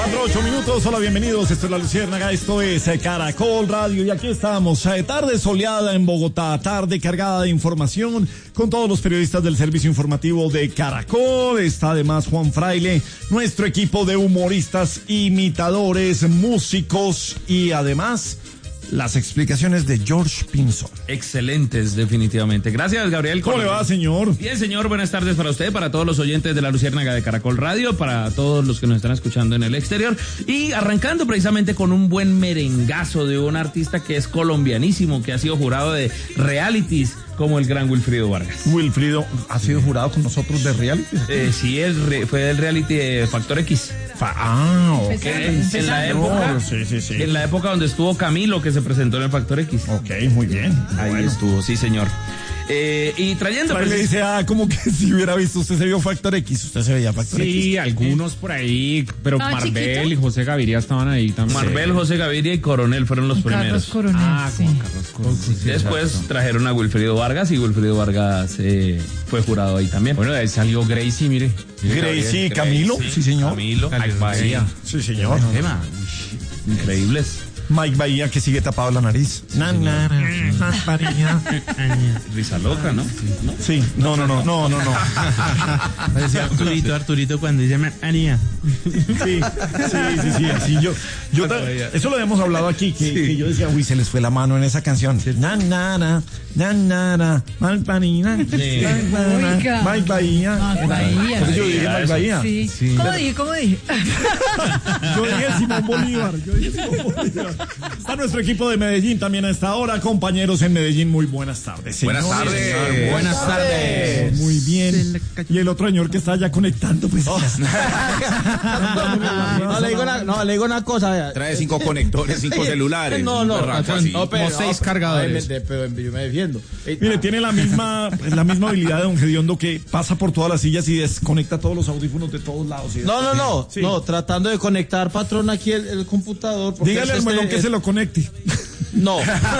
8 minutos, hola, bienvenidos, esto es La Luciérnaga, esto es Caracol Radio y aquí estamos, tarde soleada en Bogotá, tarde cargada de información con todos los periodistas del servicio informativo de Caracol. Está además Juan Fraile, nuestro equipo de humoristas, imitadores, músicos y además las explicaciones de George Pinzón. Excelentes, definitivamente. Gracias, Gabriel. ¿Cómo le va, señor? Bien, señor. Buenas tardes para usted, para todos los oyentes de La Luciérnaga de Caracol Radio, para todos los que nos están escuchando en el exterior. Y arrancando precisamente con un buen merengazo de un artista que es colombianísimo, que ha sido jurado de realities, como el gran Wilfrido Vargas. Wilfrido ha sido jurado con nosotros de reality. Sí, fue del reality de Factor X. Ok. En la época, sí. En la época donde estuvo Camilo, que se presentó en el Factor X. Ok, muy bien. Ahí estuvo, sí, señor. Y trayendo... Le dice, como que si hubiera visto, usted se vio Factor X, usted se veía Factor X. Sí, algunos por ahí, pero Marbel y José Gaviria estaban ahí también. Marbel, José Gaviria y Coronel fueron los primeros. Coronel, sí. Juan Carlos Coronel. Sí, después exacto. trajeron a Wilfrido Vargas y Wilfrido Vargas fue jurado ahí también. Bueno, de ahí salió Gracie, mire. Gracie, Camilo, sí, señor. Camilo, Mike Bahía. Sí, señor. Increíbles. Mike Bahía, que sigue tapado la nariz. Risa loca, ¿no? Sí, no. Parecía Arturito cuando dice María. Sí, así eso lo habíamos hablado aquí, que yo decía, uy, se les fue la mano en esa canción. Malpanina. Mike Bahía. Entonces yo dije Mike Bahía. Sí. ¿Cómo dije? Yo dije Simón Bolívar. A nuestro equipo de Medellín también a esta hora, compañeros en Medellín, muy buenas tardes. Señores. Buenas tardes. Muy bien. Y el otro señor que está ya conectando, pues. Le digo una cosa. Vea. Trae 5 conectores, 5 celulares. No, Como 6 cargadores. Pero yo me defiendo. Mire, tiene la misma habilidad de don Gediondo, que pasa por todas las sillas y desconecta todos los audífonos de todos lados. No, tratando de conectar, patrón, aquí el computador. Dígale al melón que se lo conecte. No.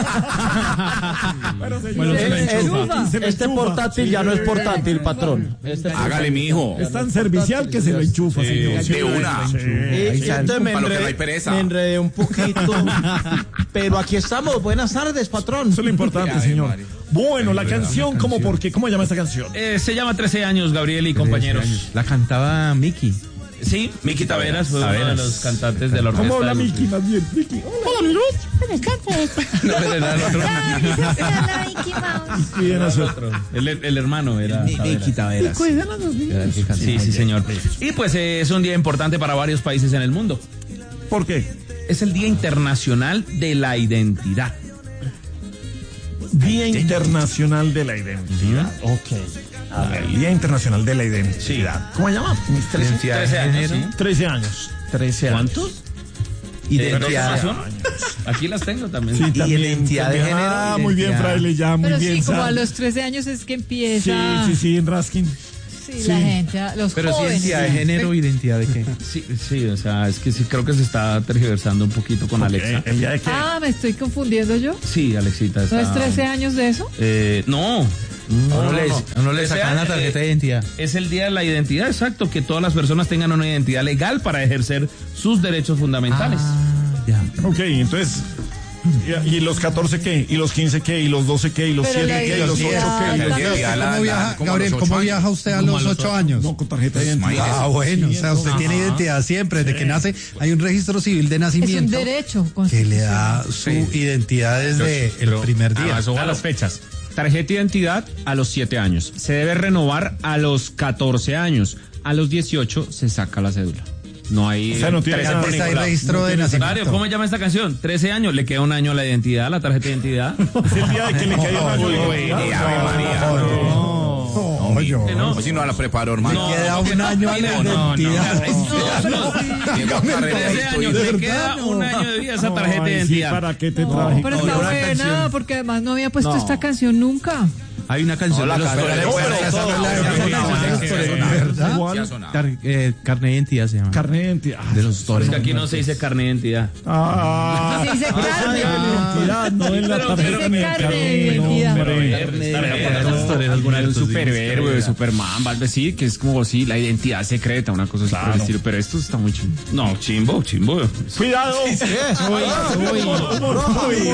Bueno, Este portátil ya no es portátil, patrón. Hágale, mijo. Es tan servicial que se lo enchufa, señor. De una. Entonces Para lo que no hay pereza. me enredé un poquito. Pero aquí estamos. Buenas tardes, patrón. Eso es lo importante, señor. Bueno, la canción, ¿cómo se llama esta canción? Se llama 13 años, Gabriel y compañeros. La cantaba Miki. Sí, Miki Taveras fue uno de los cantantes de la orquesta. ¿Cómo habla Miki? Más bien, Miki. Hola, amigos. ¿Cómo están? No, era el otro. Hola, Mickey Mouse. Bien, eso. El hermano era Miki Taveras. Cuidan a los niños. Sí, señor. Y pues es un día importante para varios países en el mundo. ¿Por qué? Es el Día Internacional de la Identidad. Día Internacional de la Identidad. Ok. A ver, Día Internacional de la Identidad. ¿Cómo se llama? 13 años. 13 años. 13 años. ¿Cuántos? Identidad. Aquí las tengo también. Sí, también. identidad de género. Ah, muy bien, Fraile, ya, muy Pero bien. sí, como Sal. a los 13 años es que empieza. Sí, en Raskin. Sí, la gente, los Pero sí, jóvenes. identidad de género, identidad de qué. Sí, o sea, es que sí creo que se está tergiversando un poquito con Alexa. ¿El día de qué? ¿Me estoy confundiendo yo? Sí, Alexita está... ¿No es 13 años de eso? No. No le sacan la tarjeta de identidad. Es el Día de la Identidad, exacto, que todas las personas tengan una identidad legal para ejercer sus derechos fundamentales. Ya. Ok, entonces... ¿Y los 14 qué? ¿Y los 15 qué? ¿Y los 12 qué? ¿Y los Pero 7 qué? ¿Y los 8 qué? ¿Cómo viaja usted a los 8 años? No, con tarjeta de identidad. Bueno, o sea, usted tiene identidad siempre, desde que nace. Hay un registro civil de Es un nacimiento derecho que le da su identidad desde el primer día. Eso a las fechas. Tarjeta de identidad a los 7 años. Se debe renovar a los 14 años. A los 18 se saca la cédula. No hay... O sea, no tiene nada. Hay registro de Mario, nacimiento. ¿cómo se llama esta canción? 13 años, le queda un año a la identidad, la tarjeta de identidad. Es el día de que le caiga un año de identidad. No. Pues si no la preparó, hermano. Queda un año a la identidad. Le queda un año de vida esa tarjeta de Ay, sí, identidad. ¿para qué te traje? Pero está buena, porque además no había puesto esta canción nunca. Hay una canción de los toreros. ¿Verdad? ¿Cuál? Carne de identidad se llama. Carne de identidad. De los Es toreros. que aquí no se dice carne de identidad. Ah, Se dice carne. identidad, no en la Pero- tarjeta pero- ni el carne de carne, identidad. hombre. Los toreros, Alguna vez un muertos, sí. superhéroe, Superman, algo así, que es como sí, la identidad secreta, una cosa así por el estilo. Pero esto está muy chido. No, chimbo. Cuidado. ¿Qué? Uy, uy, uy, uy.